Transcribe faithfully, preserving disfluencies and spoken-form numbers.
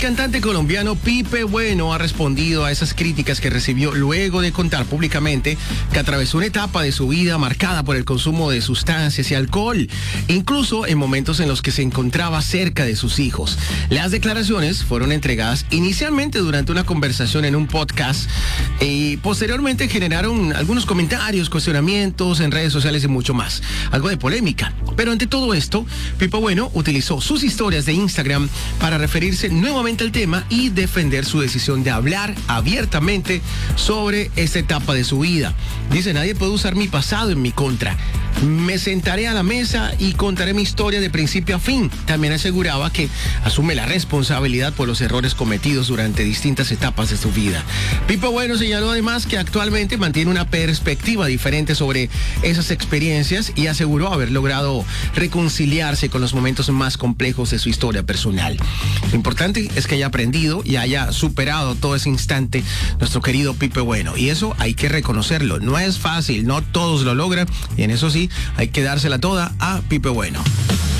cantante colombiano Pipe Bueno ha respondido a esas críticas que recibió luego de contar públicamente que atravesó una etapa de su vida marcada por el consumo de sustancias y alcohol, incluso en momentos en los que se encontraba cerca de sus hijos. Las declaraciones fueron entregadas inicialmente durante una conversación en un podcast y posteriormente generaron algunos comentarios, cuestionamientos en redes sociales y mucho más. Algo de polémica. Pero ante todo esto, Pipe Bueno utilizó sus historias de Instagram para referirse nuevamente al tema y defender su decisión de hablar abiertamente sobre esta etapa de su vida. Dice: nadie puede usar mi pasado en mi contra. Me sentaré a la mesa y contaré mi historia de principio a fin. También aseguraba que asume la responsabilidad por los errores cometidos durante distintas etapas de su vida. Pipe Bueno señaló además que actualmente mantiene una perspectiva diferente sobre esas experiencias y aseguró haber logrado reconciliarse con los momentos más complejos de su historia personal. Lo importante es que haya aprendido y haya superado todo ese instante nuestro querido Pipe Bueno. Y eso hay que reconocerlo. No es fácil, no todos lo logran. Y en eso sí, hay que dársela toda a Pipe Bueno.